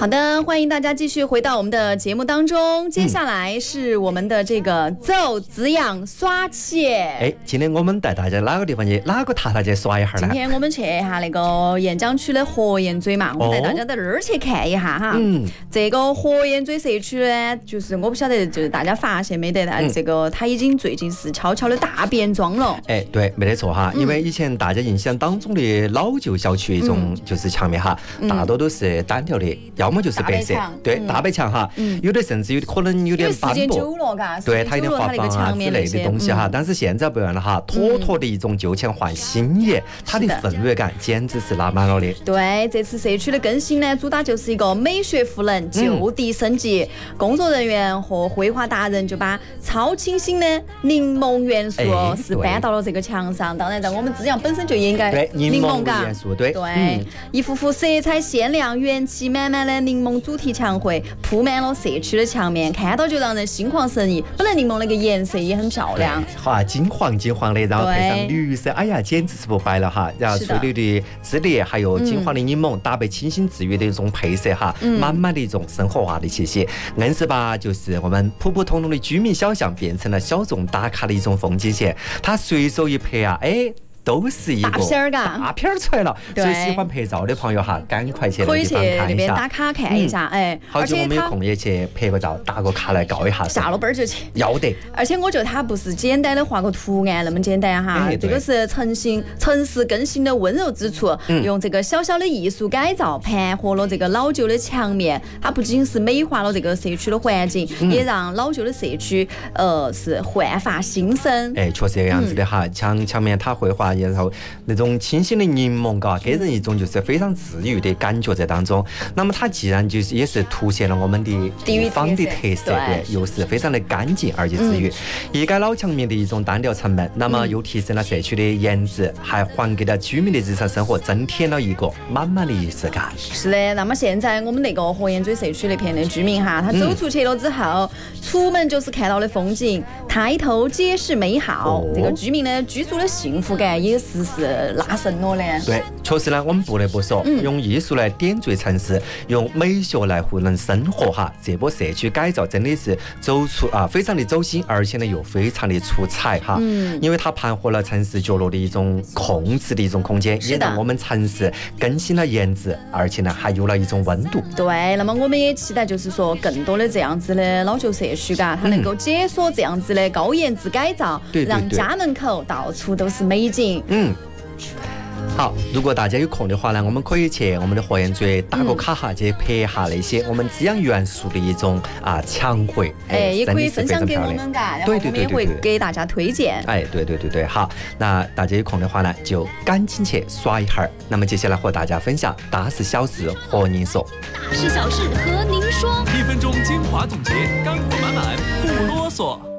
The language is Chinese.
好的，欢迎大家继续回到我们的节目当中。接下来是我们的这个走滋养耍起。 今天我们带大家哪个地方去，哪个塔去耍一下呢？ 今天我们去一下那个沿江区的河沿嘴嘛，我们带大家到那儿去看一下哈。这个河沿嘴社区呢，就是我不晓得，就是大家发现没得呢？这个它已经最近是悄悄的大变装了。 对，没得错哈，因为以前大家印象当中的老旧小区那种就是墙面哈，大多都是单调的，要么就是白色，对，大白墙哈，有的甚至可能有点斑驳，对，它有点滑房啊之类的东西哈。但是现在不一样了哈，妥妥的一种旧墙换新颜，它的氛围感简直是拉满了的。 对，这次社区的更新呢，主打就是一个美学赋能、就地升级。工作人员和绘画达人就把超清新的柠檬元素是搬到了这个墙上。当然，在我们资阳本身就应该柠檬感元素，对， 一幅幅色彩鲜亮、元气满满的柠檬主题墙绘铺满了社区的墙面，看到就让人心旷神怡。本来柠檬那个颜色也很漂亮， 金黄的，然后配上绿色，哎呀，简直是不摆了哈！然后翠绿的枝叶，还有金黄的柠檬，搭配清新治愈的一种配色哈，满满的一种生活化的气息，硬是把就是我们普普通通的居民小巷变成了小众打卡的一种风景线。它随手一拍啊，都是一个大片儿出来了，所以喜欢拍照的朋友哈，赶快去可以去那边打卡看一下， 好久我们有空也去拍个照，打个卡来告一下， 下了班儿就去， 要得。 而且我觉得它不是简单的画个图案那么简单哈，这个是城市更新的温柔之处，用这个小小的艺术改造盘活了这个老旧的墙面，它不仅是美化了这个社区的环境，也让老旧的社区是焕发新生。 确实这个样子的哈，墙面它绘画。然后那种清新的柠檬嘎，给人一种就是非常治愈的感觉在当中。那么它既然就是也是凸显了我们的地方的特色，对，又是非常的干净而且治愈。一改老墙面的一种单调沉闷，那么又提升了社区的颜值，还还给了居民的日常生活增添了一个满满的仪式感。 是的，那么现在我们那个河沿嘴社区那片的居民哈，他走出去了之后，出门就是看到的风景，抬头皆是美好。这个居民呢，居住的幸福感也是拉升了的。 对，确实呢，我们不得不说，用艺术来点缀城市，用美学来赋能生活哈。这波社区改造真的是非常的走心，而且呢又非常的出彩哈。因为它盘活了城市角落的一种控制的一种空间，也让我们城市更新了颜值，而且呢还有了一种温度。 对，那么我们也期待就是说更多的这样子的老旧社区它能够解锁这样子的高颜值改造，让家门口到处都是美景。 好，如果大家有空的话呢，我们可以去我们的河沿嘴打个卡哈，去拍一下那些我们滋养元素的一种墙绘， 也可以分享给我们嘎，然后我们也会给大家推荐。 对，好，那大家有空的话呢，就赶紧去耍一下。那么接下来和大家分享大事小事和您说， 大事小事和您说，1分钟精华总结，干货满满，不啰嗦。